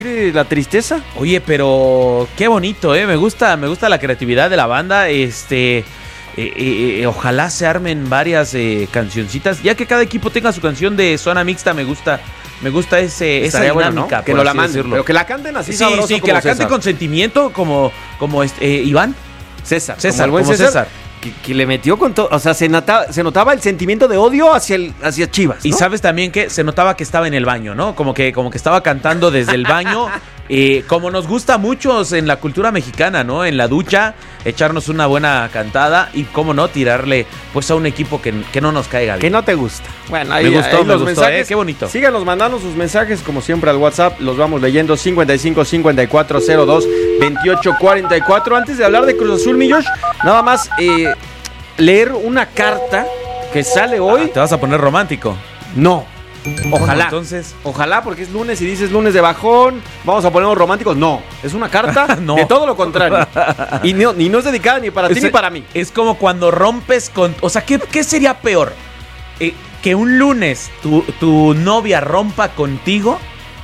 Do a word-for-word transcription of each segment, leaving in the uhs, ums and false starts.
la tristeza. Oye, pero qué bonito, ¿eh? Me gusta, me gusta la creatividad de la banda. Este, eh, eh, ojalá se armen varias eh, cancioncitas. Ya que cada equipo tenga su canción de zona mixta, me gusta, me gusta ese, esa dinámica. Bueno, ¿no? Que no la manden, pero que la canten así, sí, sabroso, sí, como que la César. canten con sentimiento, como, como este, eh, Iván. César, César, como el buen como César. César. Que, que le metió con todo, o sea, se notaba, se notaba el sentimiento de odio hacia el, hacia Chivas, ¿no? Y sabes también que se notaba que estaba en el baño, ¿no? Como que, como que estaba cantando desde el baño, eh, como nos gusta a muchos en la cultura mexicana, ¿no? En la ducha, echarnos una buena cantada y, cómo no, tirarle pues a un equipo que, que no nos caiga bien. Que no te gusta. Bueno, ahí, me gustó, ahí me los gustó, mensajes. ¿eh? Qué bonito. Síganos mandando sus mensajes, como siempre, al WhatsApp. Los vamos leyendo, cincuenta y cinco, cincuenta y cuatro, cero dos, veintiocho, cuarenta y cuatro. Antes de hablar de Cruz Azul, mi Josh, nada más eh, leer una carta que sale hoy. Ah, ¿te vas a poner romántico? No. Ojalá. Entonces, Ojalá, porque es lunes y dices lunes de bajón, vamos a ponernos románticos. No, es una carta no. de todo lo contrario. Y no, y no es dedicada ni para ti es, ni para mí. Es como cuando rompes con... O sea, ¿qué, qué sería peor? Eh, ¿Que un lunes tu, tu novia rompa contigo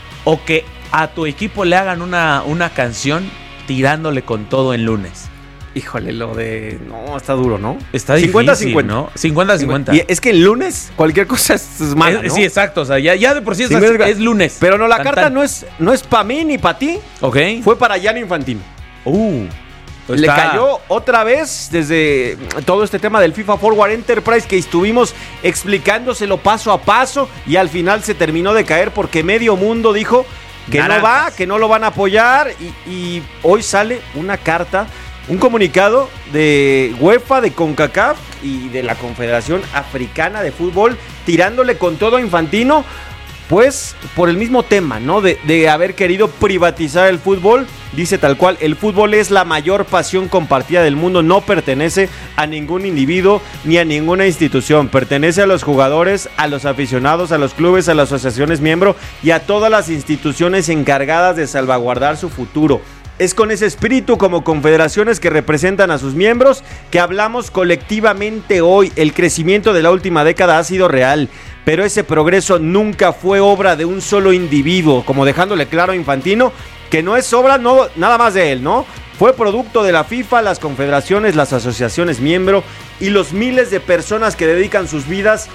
o que a tu equipo le hagan una, una canción tirándole con todo en lunes? Híjole, lo de... No, está duro, ¿no? Está difícil, cincuenta cincuenta, ¿no? cincuenta cincuenta. Y es que el lunes cualquier cosa es, es mala, ¿no? Sí, exacto. O sea, ya, ya de por sí es, cincuenta, es lunes. Pero no, la tan, carta tan. no es, no es para mí ni para ti. Ok. Fue para Gianni Infantino. Uh. Le Está... cayó otra vez desde todo este tema del FIFA Forward Enterprise que estuvimos explicándoselo paso a paso y al final se terminó de caer porque medio mundo dijo que Naranjas. no va, que no lo van a apoyar y, y hoy sale una carta, un comunicado de UEFA, de CONCACAF y de la Confederación Africana de Fútbol tirándole con todo a Infantino, pues por el mismo tema, ¿no? De, de haber querido privatizar el fútbol. Dice tal cual, el fútbol es la mayor pasión compartida del mundo, no pertenece a ningún individuo ni a ninguna institución, pertenece a los jugadores, a los aficionados, a los clubes, a las asociaciones miembro y a todas las instituciones encargadas de salvaguardar su futuro. Es con ese espíritu como confederaciones que representan a sus miembros que hablamos colectivamente hoy. El crecimiento de la última década ha sido real, pero ese progreso nunca fue obra de un solo individuo, como dejándole claro a Infantino que no es obra no, nada más de él, ¿no? Fue producto de la FIFA, las confederaciones, las asociaciones miembro y los miles de personas que dedican sus vidas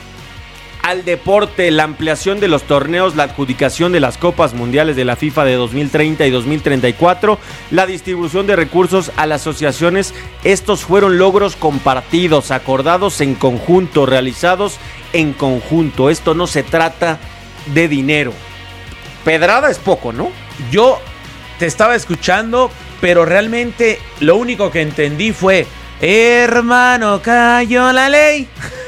al deporte, la ampliación de los torneos, la adjudicación de las copas mundiales de la FIFA de dos mil treinta y dos mil treinta y cuatro, la distribución de recursos a las asociaciones. Estos fueron logros compartidos, acordados en conjunto, realizados en conjunto. Esto no se trata de dinero. Pedrada es poco, ¿no? Yo te estaba escuchando, pero realmente lo único que entendí fue: hermano, cayó la ley.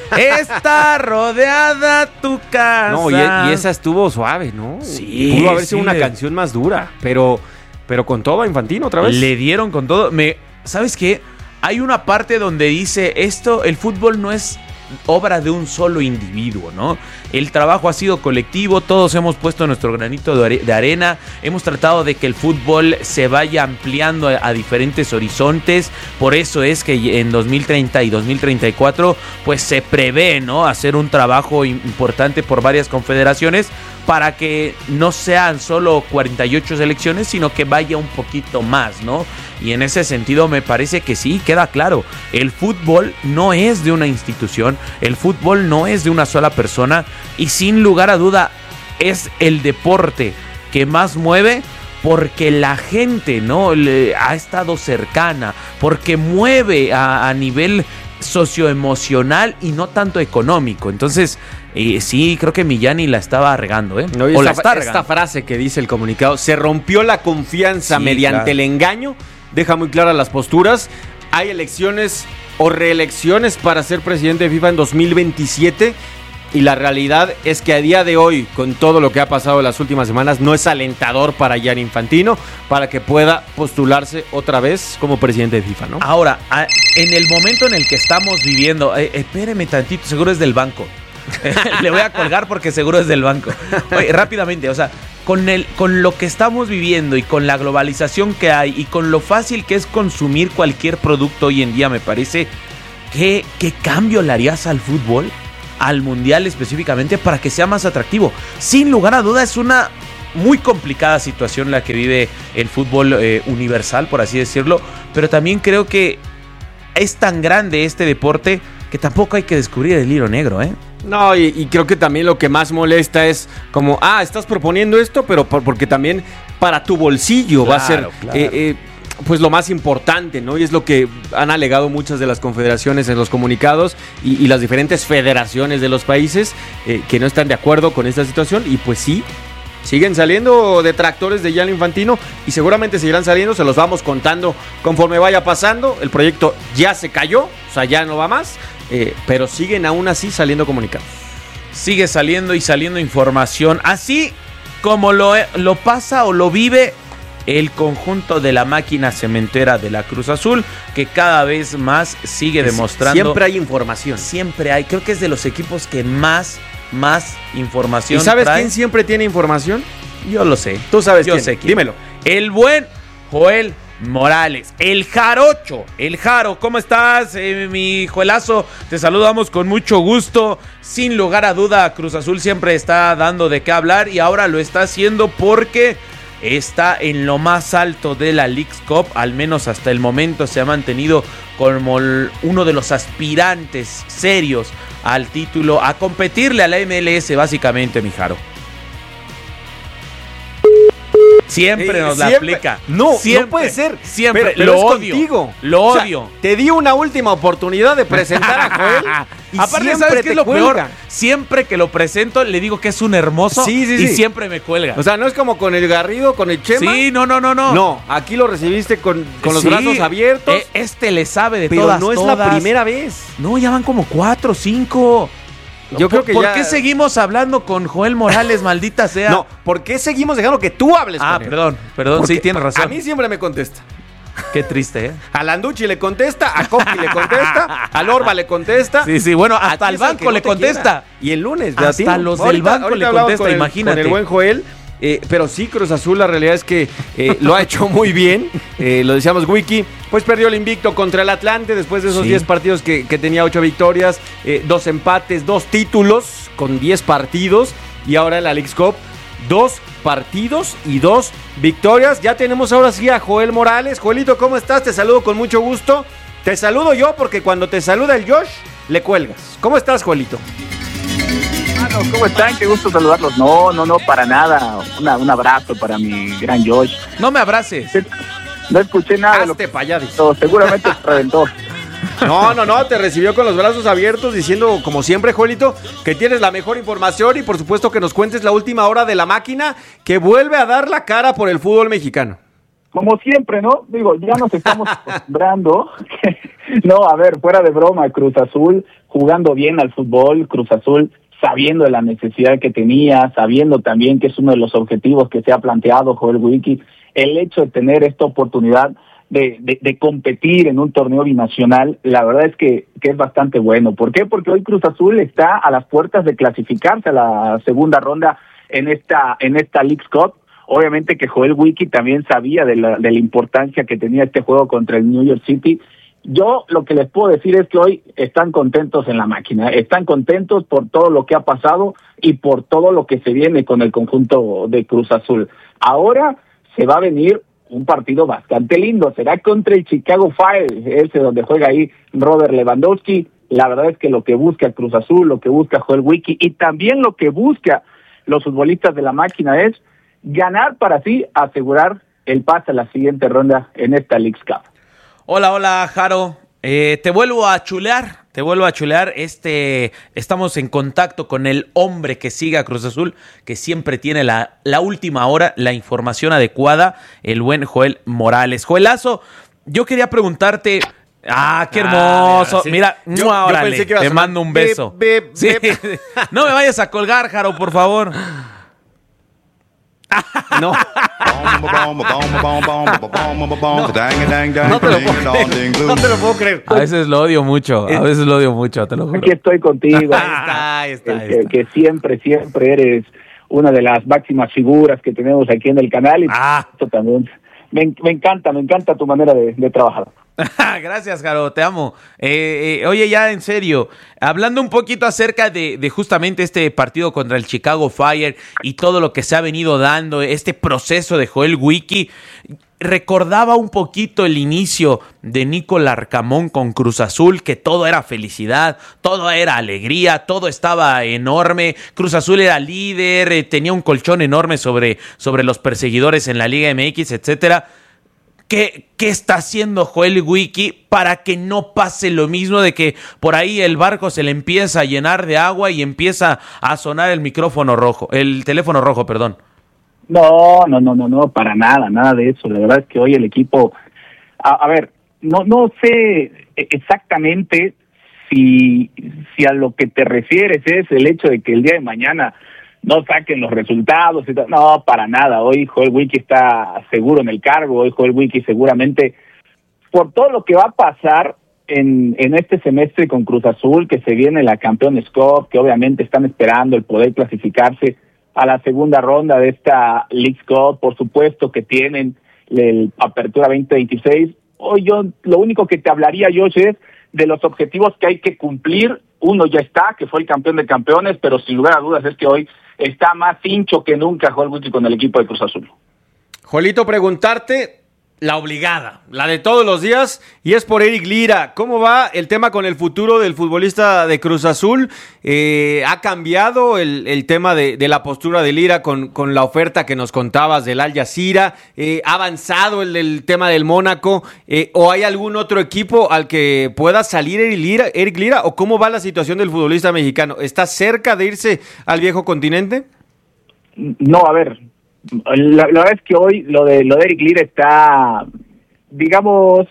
Está rodeada tu casa. No, y, y esa estuvo suave, ¿no? Sí. Pudo haber sido sí, una le... canción más dura, pero, pero con todo a Infantino otra vez. Le dieron con todo. Me, ¿sabes qué? Hay una parte donde dice esto, el fútbol no es obra de un solo individuo, ¿no? El trabajo ha sido colectivo, todos hemos puesto nuestro granito de, are- de arena, hemos tratado de que el fútbol se vaya ampliando a, a diferentes horizontes, por eso es que en dos mil treinta y dos mil treinta y cuatro pues se prevé, ¿no? Hacer un trabajo importante por varias confederaciones para que no sean solo cuarenta y ocho selecciones, sino que vaya un poquito más, ¿no? Y en ese sentido me parece que sí, queda claro, el fútbol no es de una institución, el fútbol no es de una sola persona y sin lugar a duda es el deporte que más mueve porque la gente, ¿no? Le ha estado cercana, porque mueve a, a nivel socioemocional y no tanto económico. Entonces, eh, sí, creo que Millani la estaba regando, ¿eh? No, o esta, la está regando. Esta frase que dice el comunicado, se rompió la confianza Sí, mediante claro. el engaño, deja muy claras las posturas. Hay elecciones o reelecciones para ser presidente de FIFA en dos mil veintisiete y la realidad es que a día de hoy, con todo lo que ha pasado en las últimas semanas, no es alentador para Gianni Infantino para que pueda postularse otra vez como presidente de FIFA, ¿no? Ahora, a, en el momento en el que estamos viviendo, eh, espéreme tantito, seguro es del banco. Le voy a colgar porque seguro es del banco. Oye, rápidamente, o sea, con, el, con lo que estamos viviendo y con la globalización que hay y con lo fácil que es consumir cualquier producto hoy en día, me parece, ¿qué, qué cambio le harías al fútbol? Al mundial específicamente para que sea más atractivo. Sin lugar a duda es una muy complicada situación la que vive el fútbol eh, universal, por así decirlo, pero también creo que es tan grande este deporte que tampoco hay que descubrir el hilo negro, ¿eh? No, y, y creo que también lo que más molesta es como, ah, estás proponiendo esto, pero por, porque también para tu bolsillo claro, va a ser claro. eh, eh, pues lo más importante, ¿no? Y es lo que han alegado muchas de las confederaciones en los comunicados y, y las diferentes federaciones de los países eh, que no están de acuerdo con esta situación. Y pues sí, siguen saliendo detractores de Gianni Infantino y seguramente seguirán saliendo, se los vamos contando conforme vaya pasando. El proyecto ya se cayó, o sea, ya no va más, eh, pero siguen aún así saliendo comunicados. Sigue saliendo y saliendo información, así como lo, lo pasa o lo vive el conjunto de la máquina cementera de la Cruz Azul, que cada vez más sigue demostrando. Siempre hay información. Siempre hay, creo que es de los equipos que más... más información. ¿Y sabes trae? quién siempre tiene información? Yo lo sé. Tú sabes Yo quién. sé quién. Dímelo. El buen Joel Morales, el Jarocho, el Jaro. ¿Cómo estás, eh, mi Joelazo? Te saludamos con mucho gusto. Sin lugar a duda, Cruz Azul siempre está dando de qué hablar y ahora lo está haciendo porque está en lo más alto de la Leagues Cup, al menos hasta el momento se ha mantenido como uno de los aspirantes serios al título, a competirle a la M L S básicamente, mi Jaro. Siempre eh, nos la siempre, aplica. No, siempre, no puede ser. Siempre. Pero, pero lo es odio. Contigo. Lo o sea, odio. Te di una última oportunidad de presentar a Joel. Y aparte, ¿sabes qué es lo cuelga? peor? Siempre que lo presento, le digo que es un hermoso sí, sí, y sí. siempre me cuelga. O sea, no es como con el Garrido, con el Chema. Sí, no, no, no, no. No, aquí lo recibiste con, con los sí, brazos abiertos. Eh, este le sabe de pero todas, no es todas. la primera vez. No, ya van como cuatro, cinco. Yo creo que ¿Por ya... qué seguimos hablando con Joel Morales, maldita sea? No, ¿por qué seguimos dejando que tú hables ah, con él? perdón, perdón, Porque sí, tienes razón. A mí siempre me contesta. Qué triste, ¿eh? A Landucci le contesta, a Coqui le contesta, a Lorba le contesta. Sí, sí, bueno, hasta al banco le no contesta. Y el lunes, hasta los ahorita, del banco le contesta, con imagínate. El, con el buen Joel. Eh, pero sí, Cruz Azul, la realidad es que eh, lo ha hecho muy bien. Eh, lo decíamos, Wiki, pues perdió el invicto contra el Atlante después de esos diez sí. partidos que, que tenía ocho victorias, eh, dos empates, dos títulos con diez partidos. Y ahora en la Leagues Cup, dos partidos y dos victorias. Ya tenemos ahora sí a Joel Morales. Joelito, ¿cómo estás? Te saludo con mucho gusto. Te saludo yo porque cuando te saluda el Josh, le cuelgas. ¿Cómo estás, Joelito? ¿Cómo están? Qué gusto saludarlos. No, no, no, para nada. Una, un abrazo para mi gran Josh. No me abraces. No escuché nada Hazte de lo que pa' allá, seguramente se reventó. No, no, no, te recibió con los brazos abiertos diciendo, como siempre, Joelito, que tienes la mejor información y por supuesto que nos cuentes la última hora de la máquina que vuelve a dar la cara por el fútbol mexicano. Como siempre, ¿no? Digo, ya nos estamos acostumbrando. No, a ver, fuera de broma, Cruz Azul jugando bien al fútbol, Cruz Azul sabiendo de la necesidad que tenía, sabiendo también que es uno de los objetivos que se ha planteado Joel Wiki, el hecho de tener esta oportunidad de, de, de competir en un torneo binacional, la verdad es que, que es bastante bueno. ¿Por qué? Porque hoy Cruz Azul está a las puertas de clasificarse a la segunda ronda en esta, en esta Leagues Cup. Obviamente que Joel Wiki también sabía de la, de la importancia que tenía este juego contra el New York City. Yo lo que les puedo decir es que hoy están contentos en la máquina, están contentos por todo lo que ha pasado y por todo lo que se viene con el conjunto de Cruz Azul. Ahora se va a venir un partido bastante lindo, será contra el Chicago Fire, ese donde juega ahí Robert Lewandowski. La verdad es que lo que busca Cruz Azul, lo que busca Joel Wiki y también lo que busca los futbolistas de la máquina es ganar para así asegurar el pase a la siguiente ronda en esta Leagues Cup. Hola, hola, Jaro. Eh, te vuelvo a chulear, te vuelvo a chulear. Este, estamos en contacto con el hombre que sigue a Cruz Azul, que siempre tiene la, la última hora, la información adecuada, el buen Joel Morales. Joelazo, yo quería preguntarte... Ah, qué hermoso. Ah, sí. Mira, yo, órale, yo te mando un beso. Bip, bip, sí. bip. No me vayas a colgar, Jaro, por favor. No. No te lo puedo creer. No te lo puedo creer. A veces lo odio mucho, a veces lo odio mucho, te lo juro. Aquí estoy contigo. Ahí está, ahí está, ahí está. Que, que siempre, siempre eres una de las máximas figuras que tenemos aquí en el canal y ah. esto también. Me, me encanta, me encanta tu manera de, de trabajar. Gracias, Jaro, te amo. Eh, eh, oye, ya en serio, hablando un poquito acerca de, de justamente este partido contra el Chicago Fire y todo lo que se ha venido dando, este proceso de Joel Wiki, recordaba un poquito el inicio de Nico Larcamón con Cruz Azul, que todo era felicidad, todo era alegría, todo estaba enorme. Cruz Azul era líder, eh, tenía un colchón enorme sobre, sobre los perseguidores en la Liga M X, etcétera. ¿Qué, ¿Qué está haciendo Joel Wiki para que no pase lo mismo de que por ahí el barco se le empieza a llenar de agua y empieza a sonar el micrófono rojo, el teléfono rojo, perdón? No, no, no, no, no, para nada, nada de eso. La verdad es que hoy el equipo, a, a ver, no, no sé exactamente si, si a lo que te refieres es el hecho de que el día de mañana no saquen los resultados y tal. No, para nada. Hoy Joel Wiki está seguro en el cargo. Hoy Joel Wiki seguramente, por todo lo que va a pasar en, en este semestre con Cruz Azul, que se viene la Campeones Cup, que obviamente están esperando el poder clasificarse a la segunda ronda de esta Leagues Cup, por supuesto que tienen el Apertura veinte veintiséis. Hoy yo lo único que te hablaría, Josh, es de los objetivos que hay que cumplir. Uno ya está, que fue el campeón de campeones, pero sin lugar a dudas es que hoy está más hincho que nunca Joel Wiki con el equipo de Cruz Azul. Joelito, preguntarte la obligada, la de todos los días, y es por Eric Lira. ¿Cómo va el tema con el futuro del futbolista de Cruz Azul? Eh, ¿Ha cambiado el, el tema de, de la postura de Lira con, con la oferta que nos contabas del Al Jazeera? Eh, ¿Ha avanzado el, el tema del Mónaco? Eh, ¿O hay algún otro equipo al que pueda salir Eric Lira, Eric Lira? ¿O cómo va la situación del futbolista mexicano? ¿Está cerca de irse al viejo continente? No, a ver, La, la verdad es que hoy lo de lo de Eric Lira está, digamos,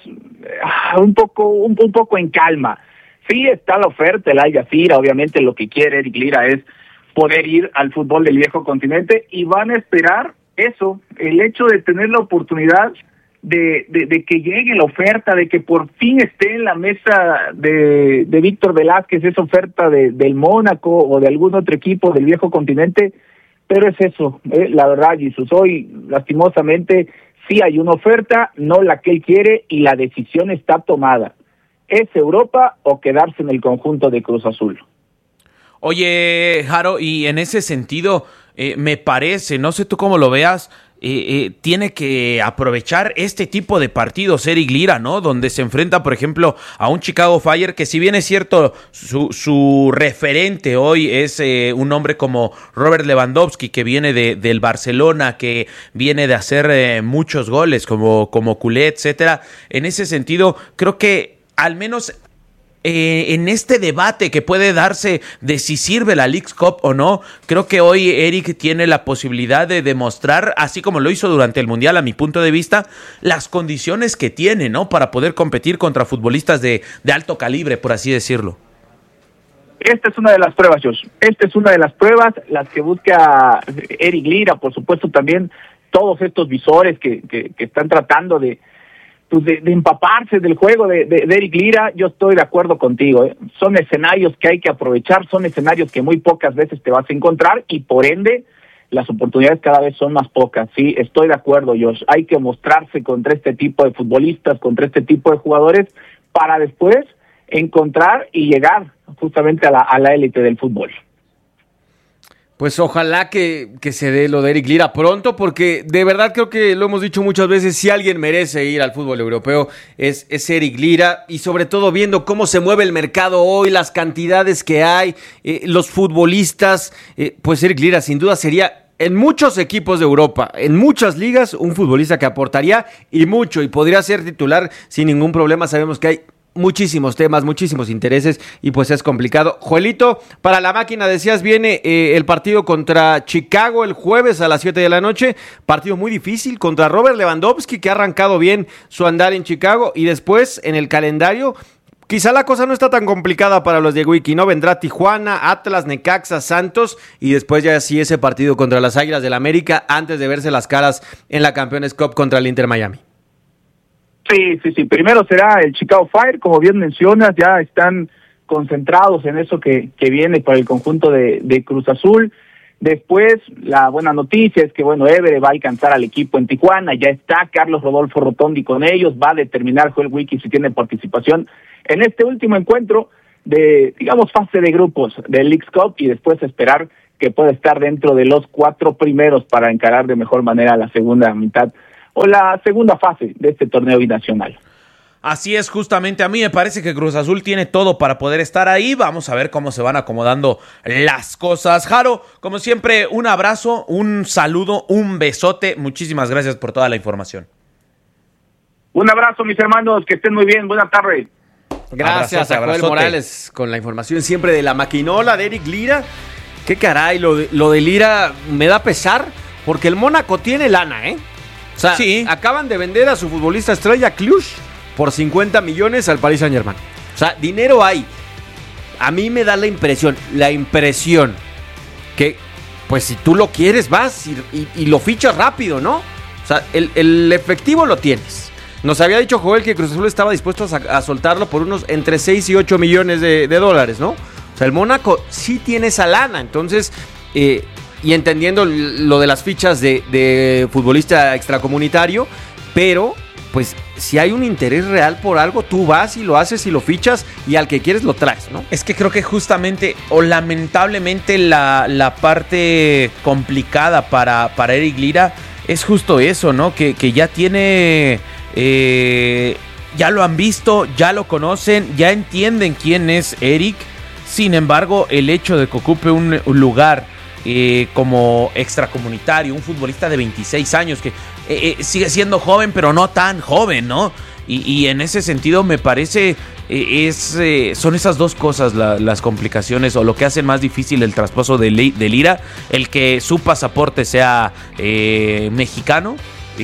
un poco un, un poco en calma. Sí está la oferta, el Al Jazeera, obviamente lo que quiere Eric Lira es poder ir al fútbol del viejo continente y van a esperar eso, el hecho de tener la oportunidad de, de, de que llegue la oferta, de que por fin esté en la mesa de, de Víctor Velázquez esa oferta de, del Mónaco o de algún otro equipo del viejo continente. Pero es eso, eh, la verdad, Jesús, hoy lastimosamente sí hay una oferta, no la que él quiere y la decisión está tomada. ¿Es Europa o quedarse en el conjunto de Cruz Azul? Oye, Jaro, y en ese sentido, eh, me parece, no sé tú cómo lo veas, Eh, eh, tiene que aprovechar este tipo de partidos Eric Lira, ¿no? Donde se enfrenta, por ejemplo, a un Chicago Fire que, si bien es cierto, su, su referente hoy es eh, un hombre como Robert Lewandowski, que viene de, del Barcelona, que viene de hacer eh, muchos goles como, como culé, etcétera. En ese sentido, creo que al menos Eh, en este debate que puede darse de si sirve la Leagues Cup o no, creo que hoy Eric tiene la posibilidad de demostrar, así como lo hizo durante el Mundial, a mi punto de vista, las condiciones que tiene, ¿no? Para poder competir contra futbolistas de, de alto calibre, por así decirlo. Esta es una de las pruebas, Josh. Esta es una de las pruebas, las que busca Eric Lira, por supuesto también todos estos visores que, que, que están tratando de Pues de, de empaparse del juego de, de, de Eric Lira. Yo estoy de acuerdo contigo, ¿eh? Son escenarios que hay que aprovechar, son escenarios que muy pocas veces te vas a encontrar y por ende las oportunidades cada vez son más pocas. Sí, estoy de acuerdo, Josh. Hay que mostrarse contra este tipo de futbolistas, contra este tipo de jugadores para después encontrar y llegar justamente a la, a la élite del fútbol. Pues ojalá que, que se dé lo de Eric Lira pronto, porque de verdad creo que lo hemos dicho muchas veces, si alguien merece ir al fútbol europeo es, es Eric Lira, y sobre todo viendo cómo se mueve el mercado hoy, las cantidades que hay, eh, los futbolistas, eh, pues Eric Lira sin duda sería en muchos equipos de Europa, en muchas ligas, un futbolista que aportaría y mucho, y podría ser titular sin ningún problema. Sabemos que hay muchísimos temas, muchísimos intereses y pues es complicado. Joelito, para la máquina decías, viene eh, el partido contra Chicago el jueves a las siete de la noche, partido muy difícil contra Robert Lewandowski, que ha arrancado bien su andar en Chicago, y después en el calendario quizá la cosa no está tan complicada para los de Wiki, ¿no? Vendrá Tijuana, Atlas, Necaxa, Santos, y después ya sí ese partido contra las Águilas del América antes de verse las caras en la Campeones Cup contra el Inter Miami. Sí, sí, sí. Primero será el Chicago Fire, como bien mencionas, ya están concentrados en eso que, que viene para el conjunto de, de Cruz Azul. Después, la buena noticia es que, bueno, Évere va a alcanzar al equipo en Tijuana, ya está Carlos Rodolfo Rotondi con ellos, va a determinar Joel Wiki si tiene participación en este último encuentro de, digamos, fase de grupos del Leagues Cup y después esperar que pueda estar dentro de los cuatro primeros para encarar de mejor manera la segunda mitad o la segunda fase de este torneo binacional. Así es, justamente a mí me parece que Cruz Azul tiene todo para poder estar ahí. Vamos a ver cómo se van acomodando las cosas. Jaro, como siempre, un abrazo, un saludo, un besote. Muchísimas gracias por toda la información. Un abrazo, mis hermanos, que estén muy bien. Buenas tardes. Gracias Abrazote, a Joel abrazote. Morales con la información siempre de la maquinola de Eric Lira. Qué caray, lo de, lo de Lira me da pesar porque el Mónaco tiene lana, ¿eh? O sea, Sí. acaban de vender a su futbolista estrella Cluj por cincuenta millones al Paris Saint-Germain. O sea, dinero hay. A mí me da la impresión, la impresión que, pues si tú lo quieres, vas y, y, y lo fichas rápido, ¿no? O sea, el, el efectivo lo tienes. Nos había dicho Joel que Cruz Azul estaba dispuesto a, a soltarlo por unos entre seis y ocho millones de, de dólares, ¿no? O sea, el Mónaco sí tiene esa lana, entonces, eh, y entendiendo lo de las fichas de, de futbolista extracomunitario, pero, pues, si hay un interés real por algo, tú vas y lo haces y lo fichas y al que quieres lo traes, ¿no? Es que creo que justamente, o lamentablemente, la, la parte complicada para, para Eric Lira es justo eso, ¿no? Que, que ya tiene... Eh, ya lo han visto, ya lo conocen, ya entienden quién es Eric. Sin embargo, el hecho de que ocupe un, un lugar eh, como extracomunitario, un futbolista de veintiséis años que eh, eh, sigue siendo joven, pero no tan joven, ¿no? Y, y en ese sentido me parece eh, es eh, son esas dos cosas la, las complicaciones o lo que hace más difícil el traspaso de, de Lira, el que su pasaporte sea eh, mexicano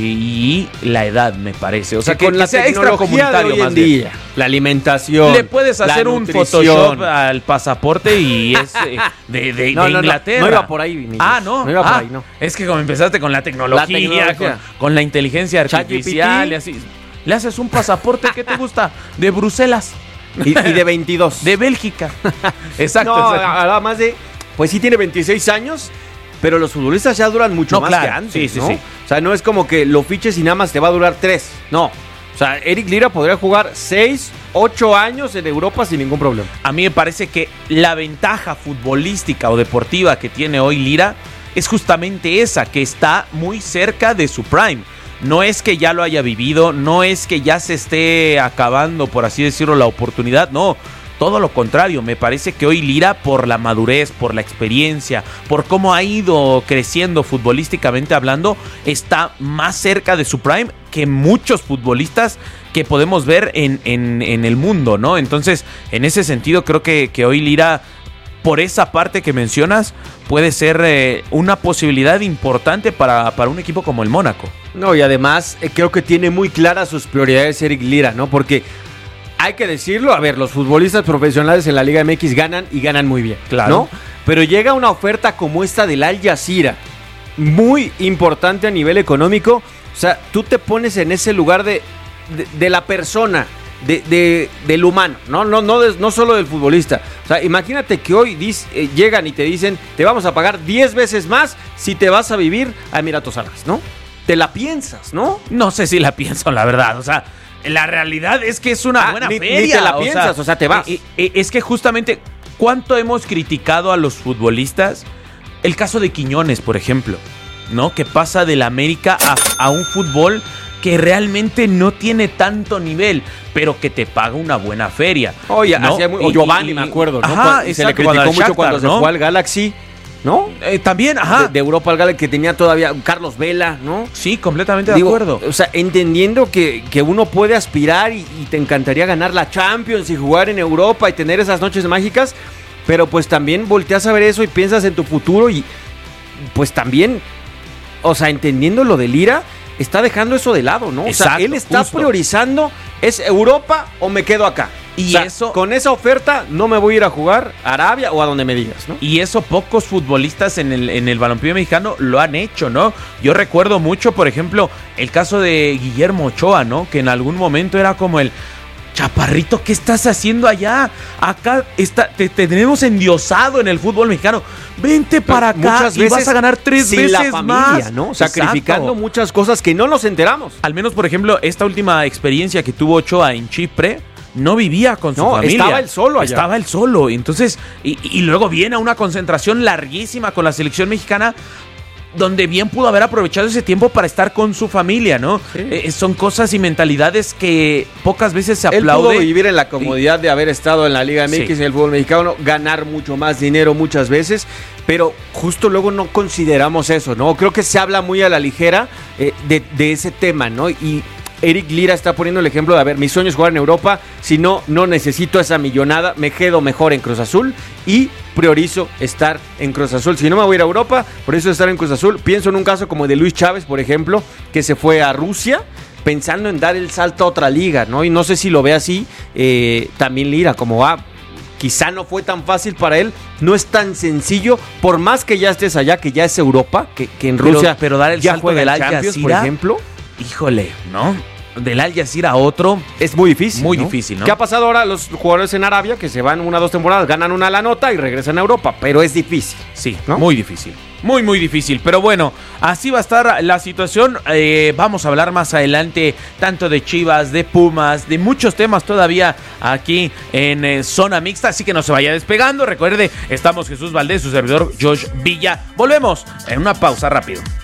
y la edad, me parece. O sea, que, con que la sea tecnología de extracomunitario hoy en más bien. día, la alimentación, Le puedes hacer la un nutrición. Photoshop al pasaporte y es eh, de, de, No, de no, no, Inglaterra. no iba por ahí, Vinicius. Ah, no. No iba por Ah, ahí, no. Es que como empezaste con la tecnología, La tecnología. Con, con la inteligencia artificial ChatGPT. y así. Le haces un pasaporte, ¿qué te gusta? De Bruselas. Y, y de veintidós. De Bélgica. Exacto. No, exacto. además de, pues sí tiene veintiséis años, pero los futbolistas ya duran mucho No, más claro. que antes, Sí, sí, ¿no? sí. O sea, no es como que lo fiches y nada más te va a durar tres. No. O sea, Eric Lira podría jugar seis, ocho años en Europa sin ningún problema. A mí me parece que la ventaja futbolística o deportiva que tiene hoy Lira es justamente esa, que está muy cerca de su prime. No es que ya lo haya vivido, no es que ya se esté acabando, por así decirlo, la oportunidad, no. Todo lo contrario, me parece que hoy Lira, por la madurez, por la experiencia, por cómo ha ido creciendo futbolísticamente hablando, está más cerca de su prime que muchos futbolistas que podemos ver en, en, en el mundo, ¿no? Entonces, en ese sentido, creo que, que hoy Lira, por esa parte que mencionas, puede ser eh, una posibilidad importante para, para un equipo como el Mónaco. No, y además eh, creo que tiene muy claras sus prioridades Eric Lira, ¿no? Porque hay que decirlo, a ver, los futbolistas profesionales en la Liga M X ganan y ganan muy bien, Claro. ¿no? Pero llega una oferta como esta del Al Jazeera, muy importante a nivel económico. O sea, tú te pones en ese lugar de, de, de la persona, de, de, del humano, ¿no? No, no, de, no solo del futbolista. O sea, imagínate que hoy dis, eh, llegan y te dicen, te vamos a pagar diez veces más si te vas a vivir a Emiratos Árabes, ¿no? Te la piensas, ¿no? No sé si la pienso, la verdad. O sea, la realidad es que es una Ah, buena ni- ni feria. te la piensas, o sea, te vas. eh, eh, Es que justamente, ¿cuánto hemos criticado a los futbolistas? El caso de Quiñones, por ejemplo, ¿no? Que pasa del América a, a un fútbol que realmente no tiene tanto nivel, pero que te paga una buena feria. Oye, ¿no? hacía muy, Y- o Giovanni, y- me acuerdo, ¿no? Ajá, Cuando- se le exacto, criticó al mucho Shakhtar, cuando ¿no? se fue al Galaxy, ¿no? Eh, también, ajá. De, de Europa al Galaxy, que tenía todavía Carlos Vela, ¿no? Sí, completamente de Digo, acuerdo. O sea, entendiendo que, que uno puede aspirar y, y te encantaría ganar la Champions y jugar en Europa y tener esas noches mágicas, pero pues también volteas a ver eso y piensas en tu futuro y pues también, o sea, entendiendo lo de Lira, está dejando eso de lado, ¿no? Exacto, o sea, él está justo. priorizando, ¿es Europa o me quedo acá? Y O sea, eso- con esa oferta no me voy a ir a jugar a Arabia o a donde me digas, ¿no? Y eso pocos futbolistas en el, en el balompié mexicano lo han hecho, ¿no? Yo recuerdo mucho, por ejemplo, el caso de Guillermo Ochoa, ¿no? Que en algún momento era como el... Chaparrito, ¿qué estás haciendo allá? Acá está, te, te tenemos endiosado en el fútbol mexicano. Vente para acá muchas y veces vas a ganar tres sin veces la familia, más, ¿no? Exacto. Sacrificando muchas cosas que no nos enteramos. Al menos, por ejemplo, esta última experiencia que tuvo Ochoa en Chipre, no vivía con su no, familia. estaba él solo allá. Estaba él solo. Entonces, y, y luego viene a una concentración larguísima con la selección mexicana, donde bien pudo haber aprovechado ese tiempo para estar con su familia, ¿no? Sí. Eh, son cosas y mentalidades que pocas veces se Él aplaude. pudo vivir en la comodidad de haber estado en la Liga M X, Sí. en el fútbol mexicano, ganar mucho más dinero muchas veces, pero justo luego no consideramos eso, ¿no? Creo que se habla muy a la ligera eh, de, de ese tema, ¿no? Y Eric Lira está poniendo el ejemplo de, a ver, mi sueño es jugar en Europa, si no, no necesito esa millonada, me quedo mejor en Cruz Azul y priorizo estar en Cruz Azul. Si no me voy a ir a Europa, priorizo estar en Cruz Azul. Pienso en un caso como el de Luis Chávez, por ejemplo, que se fue a Rusia pensando en dar el salto a otra liga, ¿no? Y no sé si lo ve así eh, también Lira, como va. Quizá no fue tan fácil para él, no es tan sencillo, por más que ya estés allá, que ya es Europa, que, que en Pero- Rusia pero dar el ya salto juega del el Al Champions, por Jazeera, ejemplo. Híjole, ¿no? Del Al Jazeera a otro. Es muy difícil. Muy ¿no? difícil, ¿no? ¿Qué ha pasado ahora? Los jugadores en Arabia que se van una o dos temporadas, ganan una la nota y regresan a Europa, pero es difícil. Sí, ¿no? muy difícil. Muy, muy difícil. Pero bueno, así va a estar la situación. Eh, vamos a hablar más adelante tanto de Chivas, de Pumas, de muchos temas todavía aquí en eh, Zona Mixta. Así que no se vaya despegando. Recuerde, estamos Jesús Valdés, su servidor Josh Villa. Volvemos en una pausa rápido.